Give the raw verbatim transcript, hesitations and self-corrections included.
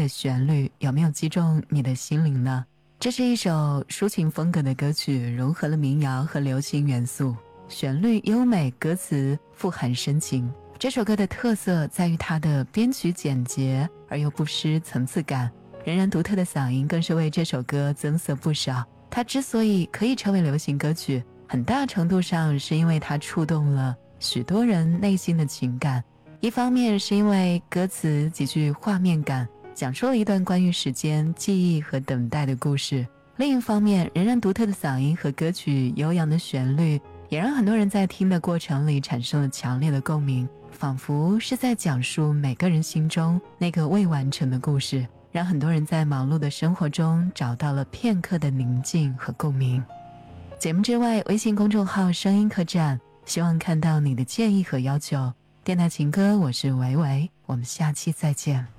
的旋律有没有击中你的心灵呢？这是一首抒情风格的歌曲，融合了民谣和流行元素，旋律优美，歌词富含深情。这首歌的特色在于它的编曲简洁而又不失层次感，仍然独特的嗓音更是为这首歌增色不少。它之所以可以成为流行歌曲，很大程度上是因为它触动了许多人内心的情感。一方面是因为歌词极具画面感，讲述了一段关于时间、记忆和等待的故事；另一方面，仍然独特的嗓音和歌曲悠扬的旋律，也让很多人在听的过程里产生了强烈的共鸣，仿佛是在讲述每个人心中那个未完成的故事，让很多人在忙碌的生活中找到了片刻的宁静和共鸣。节目之外，微信公众号声音客栈，希望看到你的建议和要求。电台情歌，我是维维，我们下期再见。